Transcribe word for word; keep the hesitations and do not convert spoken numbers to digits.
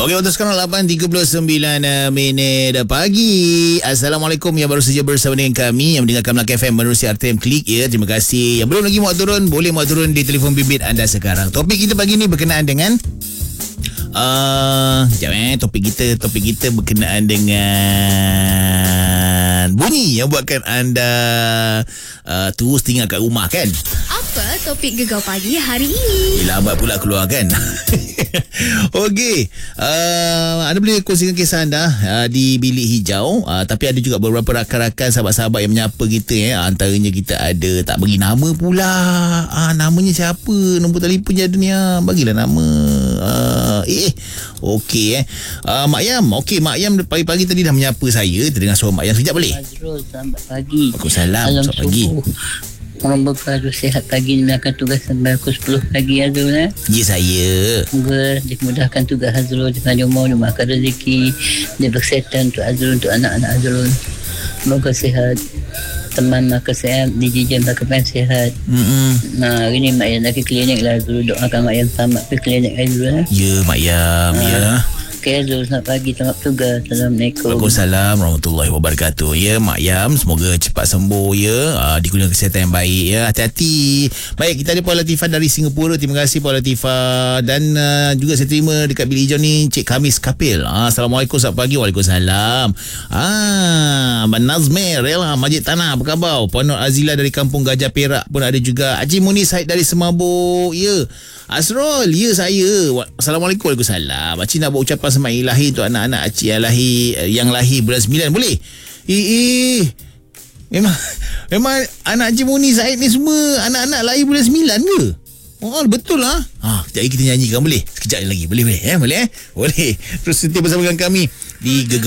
Okey, waktu sekarang lapan tiga puluh sembilan minit pagi. Assalamualaikum yang baru saja bersama dengan kami yang mendengarkan Melaka F M menerusi R T M Klik ya. Terima kasih. Yang belum lagi muat turun, boleh muat turun di telefon bimbit anda sekarang. Topik kita pagi ni berkenaan dengan Uh, sekejap eh Topik kita Topik kita berkenaan dengan bunyi yang buatkan anda uh, terus tinggal kat rumah kan. Apa topik Gegar Pagi hari ini? Lambat pula keluar kan. Okey, uh, anda boleh kongsikan kisah anda uh, di bilik hijau, uh, tapi ada juga beberapa rakan-rakan, sahabat-sahabat yang menyapa kita eh. Antaranya kita ada tak bagi nama pula. Ah, namanya siapa? Nombor telefonnya ada ni ah. Bagilah nama. Uh, eh, okey eh. Uh, Mak Yam. Okey, Mak Yam pagi-pagi tadi dah menyapa saya. Terdengar suara Mak Yam sekejap boleh? Azrul, selamat pagi. Waalaikumsalam. Selamat pagi. Orang berpadu sihat pagi ni akan tugas sampai pukul sepuluh pagi Azrul eh. Ya saya. Semoga dimudahkan tugas Azrul di panjang umur, dimakan rezeki, dia bersetan untuk Azrul, untuk anak-anak Azrul. Semoga sihat. Teman makan sihat, D J Jam makan sihat. Mm-hmm. Nah, hari ni Mak Yam nak ke klinik lah Azrul. Doakan Mak Yam selamat ke klinik Azrul eh. Ya Mak Yam, ha. Ya. Okey Azrul, selamat pagi, selamat tugas. Assalamualaikum. Waalaikumsalam warahmatullahi wabarakatuh. Ya Mak Yam, semoga cepat sembuh ya. Uh, dikurniakan kesihatan yang baik ya. Hati-hati. Baik, kita ada Puan Latifah dari Singapura. Terima kasih Puan Latifah. Dan uh, juga saya terima dekat bilik hijau ni Cik Kamis Kapil. Uh, Assalamualaikum, selamat pagi. Waalaikumsalam. Ah, Abang Nazmir Rela Majid Tanah, apa khabar? Puan Nur Azila dari Kampung Gajah Perak pun ada juga. Haji Muni Said dari Semabur. Ya. Asrul, ya saya. Assalamualaikum. Waalaikumsalam. Pakcik nak buat ucapan selamat ilahi untuk anak-anak Acik yang lahir yang lahir bulan sembilan boleh? Eh, eh. Memang memang anak Haji Muni Said ni semua anak-anak lahir bulan sembilan ke? Oh, betul lah. Ha, sekejap lagi kita nyanyikan boleh? Sekejap lagi. Boleh boleh eh? Boleh eh? Boleh. Terus setia bersama dengan kami di Gegar